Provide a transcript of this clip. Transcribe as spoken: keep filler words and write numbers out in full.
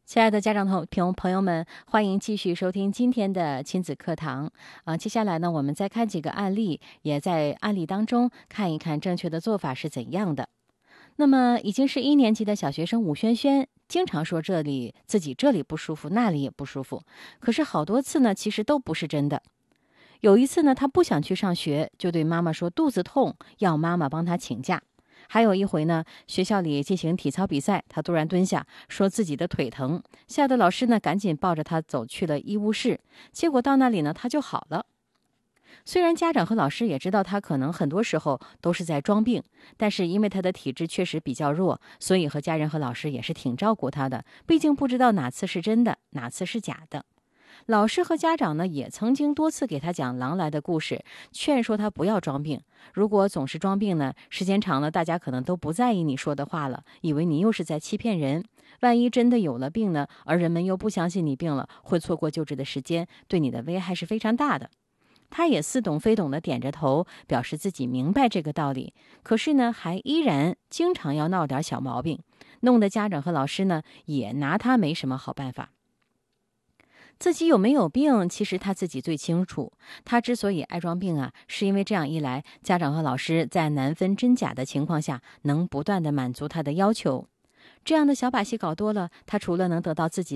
亲爱的家长朋友朋友们，欢迎继续收听今天的亲子课堂啊。接下来呢，我们再看几个案例，也在案例当中看一看正确的做法是怎样的。那么，已经是一年级的小学生武轩轩，经常说这里自己这里不舒服，那里也不舒服，可是好多次呢，其实都不是真的。有一次呢，他不想去上学，就对妈妈说肚子痛，要妈妈帮他请假。还有一回呢，学校里进行体操比赛，他突然蹲下，说自己的腿疼，吓得老师呢赶紧抱着他走去了医务室，结果到那里呢他就好了。虽然家长和老师也知道他可能很多时候都是在装病，但是因为他的体质确实比较弱，所以和家人和老师也是挺照顾他的，毕竟不知道哪次是真的，哪次是假的。老师和家长呢，也曾经多次给他讲狼来的故事，劝说他不要装病。如果总是装病呢，时间长了，大家可能都不在意你说的话了，以为你又是在欺骗人。万一真的有了病呢，而人们又不相信你病了，会错过救治的时间，对你的危害是非常大的。他也似懂非懂地点着头，表示自己明白这个道理，可是呢，还依然经常要闹点小毛病，弄得家长和老师呢，也拿他没什么好办法。自己有没有病，其实他自己最清楚。他之所以爱装病啊，是因为这样一来，家长和老师在难分真假的情况下，能不断地满足他的要求。这样的小把戏搞多了，他除了能得到自己